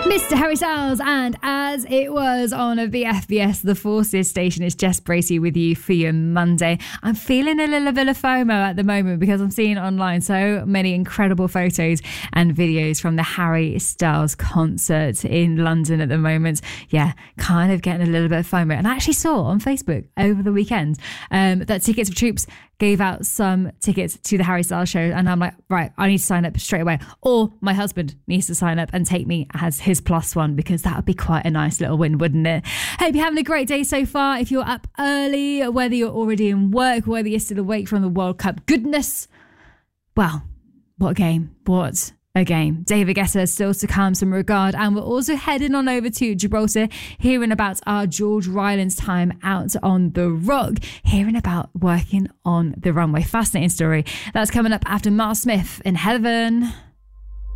Mr. Harry Styles, and as it was on a BFBS The Forces station, it's Jess Bracey with you for your Monday. I'm feeling a little bit of FOMO at the moment because I'm seeing online so many incredible photos and videos from the Harry Styles concert in London at the moment. Yeah, kind of getting a little bit of FOMO. And I actually saw on Facebook over the weekend that Tickets for Troops gave out some tickets to the Harry Styles show, and I'm like, right, I need to sign up straight away, or my husband needs to sign up and take me as his plus one, because that would be quite a nice little win, wouldn't it? Hope you're having a great day so far. If you're up early, whether you're already in work, whether you're still awake from the World Cup goodness, well, what a game, what a game. David Guetta still to come, some regard, and we're also heading on over to Gibraltar, hearing about our George Rylands time out on the rock, hearing about working on the runway. Fascinating story. That's coming up after Mark Smith in Heaven.